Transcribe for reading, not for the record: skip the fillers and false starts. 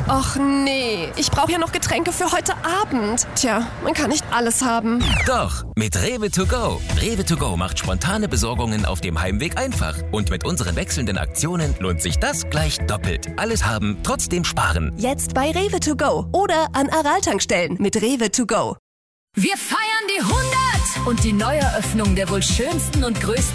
Och nee, ich brauche ja noch Getränke für heute Abend. Tja, man kann nicht alles haben. Doch, mit Rewe to go. Rewe to go macht spontane Besorgungen auf dem Heimweg einfach. Und mit unseren wechselnden Aktionen lohnt sich das gleich doppelt. Alles haben, trotzdem sparen. Jetzt bei Rewe to go oder an Aral-Tankstellen mit Rewe to go. Wir feiern die 100 und die Neueröffnung der wohl schönsten und größten